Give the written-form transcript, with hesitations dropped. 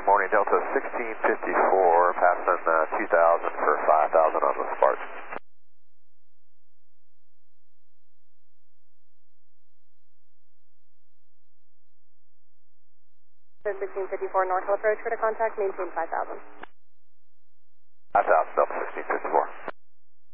good morning. Delta 1654, passing 2000 for 5,000 on the Spartan. So 1654 North Hill approach for the contact, maintain 5,000. 5,000, Delta 1654.